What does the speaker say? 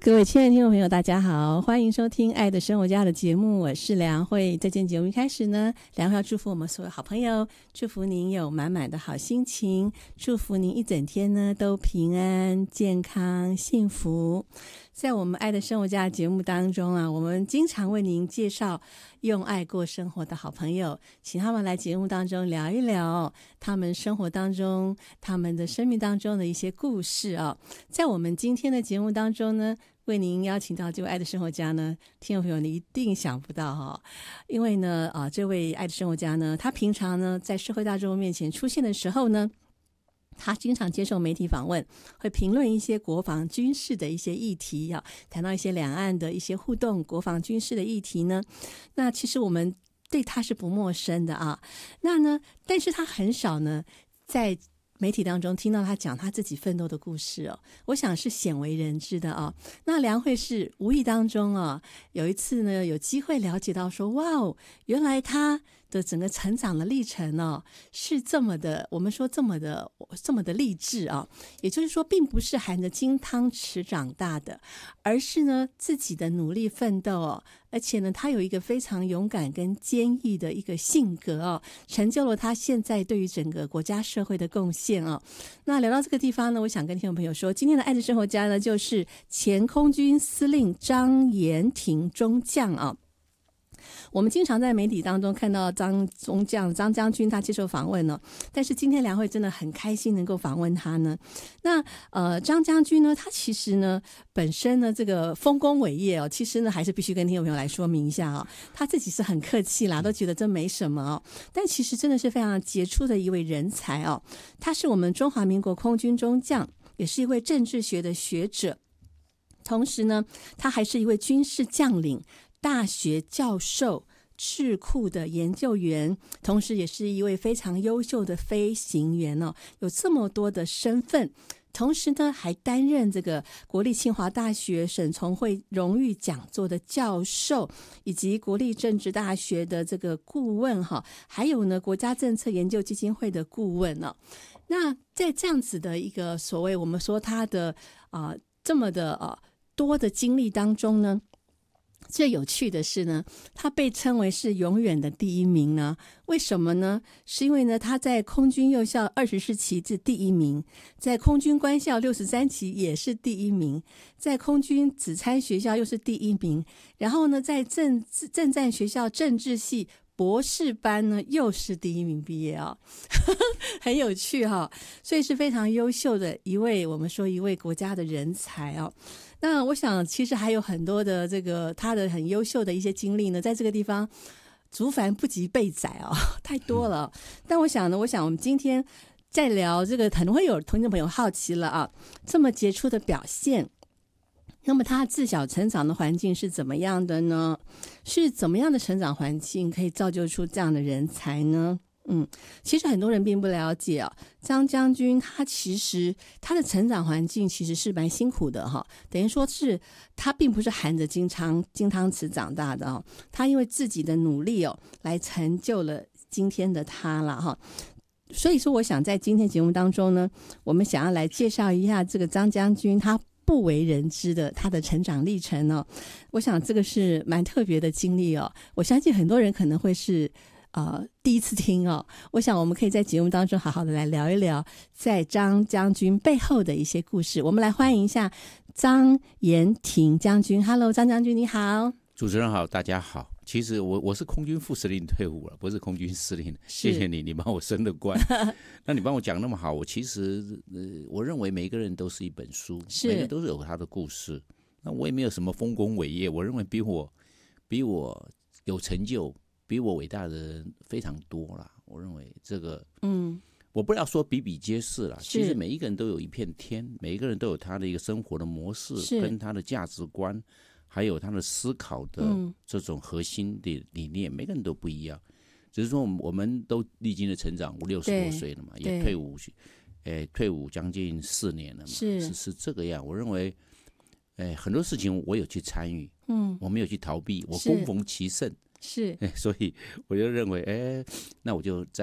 各位亲爱的听众朋友大家好，欢迎收听爱的生活家的节目，我是梁慧。在今天节目一开始呢，梁慧要祝福我们所有好朋友，祝福您有满满的好心情，祝福您一整天呢都平安健康幸福。在我们爱的生活家的节目当中啊，我们经常为您介绍用爱过生活的好朋友，请他们来节目当中聊一聊他们生活当中他们的生命当中的一些故事啊。在我们今天的节目当中呢，为您邀请到这位爱的生活家呢，听众朋友你一定想不到哈，因为呢这位爱的生活家呢，他平常呢在社会大众面前出现的时候呢，他经常接受媒体访问，会评论一些国防军事的一些议题啊，谈到一些两岸的一些互动国防军事的议题呢，那其实我们对他是不陌生的啊。那呢，但是他很少呢在媒体当中听到他讲他自己奋斗的故事哦，我想是鲜为人知的啊。那梁慧是无意当中啊，有一次呢有机会了解到说，哇哦，原来他的整个成长的历程哦，是这么的，我们说这么的励志啊。也就是说，并不是含着金汤匙长大的，而是呢自己的努力奋斗哦，而且呢他有一个非常勇敢跟坚毅的一个性格哦，成就了他现在对于整个国家社会的贡献哦。那聊到这个地方呢，我想跟听众朋友说，今天的爱的生活家呢，就是前空军司令张延廷中将啊。我们经常在媒体当中看到张中将张将军他接受访问呢，但是今天梁慧真的很开心能够访问他呢。那张将军呢，他其实呢本身呢这个丰功伟业哦，其实呢还是必须跟听众朋友来说明一下哦，他自己是很客气啦，都觉得这没什么哦，但其实真的是非常杰出的一位人才哦。他是我们中华民国空军中将，也是一位政治学的学者，同时呢他还是一位军事将领、大学教授、智库的研究员，同时也是一位非常优秀的飞行员哦，有这么多的身份。同时呢，还担任这个国立清华大学沈从会荣誉讲座的教授，以及国立政治大学的这个顾问哈，还有呢国家政策研究基金会的顾问哦。那在这样子的一个所谓我们说他的这么的多的经历当中呢，最有趣的是呢，他被称为是永远的第一名呢。为什么呢？是因为呢，他在空军幼校24期是第一名，在空军官校63期也是第一名，在空军子参学校又是第一名，然后呢，在政战学校政治系博士班呢又是第一名毕业啊、很有趣哈、所以是非常优秀的一位，我们说一位国家的人才哦。那我想其实还有很多的这个他的很优秀的一些经历呢，在这个地方竹繁不及备载哦，太多了。但我想我们今天在聊这个，可能会有听众朋友好奇了啊，这么杰出的表现，那么他自小成长的环境是怎么样的呢？是怎么样的成长环境可以造就出这样的人才呢？其实很多人并不了解啊，张将军他其实他的成长环境其实是蛮辛苦的哈，等于说是他并不是含着金汤匙长大的哦，他因为自己的努力哦，来成就了今天的他了哈。所以说，我想在今天节目当中呢，我们想要来介绍一下这个张将军他不为人知的他的成长历程哦。我想这个是蛮特别的经历哦，我相信很多人可能会是第一次听哦。我想我们可以在节目当中好好的来聊一聊在张将军背后的一些故事。我们来欢迎一下张延廷将军。 Hello 张将军你好。 主持人好，大家好。其实我是空军副司令退伍了，不是空军司令。谢谢你帮我升了官。那你帮我讲那么好，我其实我认为每一个人都是一本书，每个人都是有他的故事。那我也没有什么丰功伟业，我认为比我有成就、比我伟大的人非常多啦。我认为这个我不要说比比皆是啦，其实每一个人都有一片天，每一个人都有他的一个生活的模式，跟他的价值观，还有他的思考的这种核心的理念，每个人都不一样。只是说我们都历经了成长，50、60多岁了嘛，也退伍将近4年了嘛，是这个样。我认为很多事情我有去参与，我没有去逃避，我恭逢其盛，所以我就认为那我就在